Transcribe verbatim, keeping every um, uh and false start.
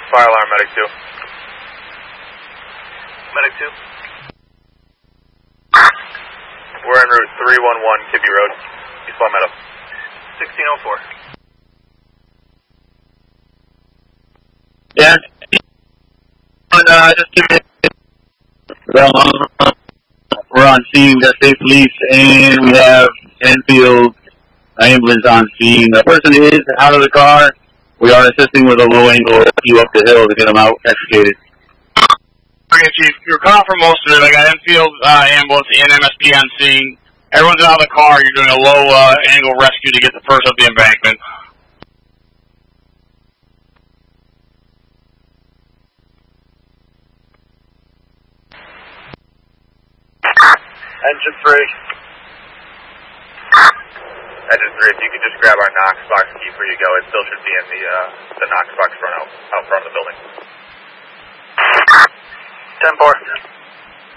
Fire alarm, medic two. Medic two. We're en route three one one Kibby Road, East Palmetto. sixteen oh four. Yeah. Uh, just give me. We're on scene, we got state police, and we have Enfield ambulance on scene. The person is out of the car. We are assisting with a low angle rescue up the hill to get them out extricated. Okay, Chief, you're calling for most of it. I got Enfield uh, ambulance and M S P on scene. Everyone's out of the car. You're doing a low uh, angle rescue to get the person up the embankment. Engine three. Engine three, if you could just grab our Knox box key before you go, it still should be in the uh, the Knox box front out, out front of the building. ten four.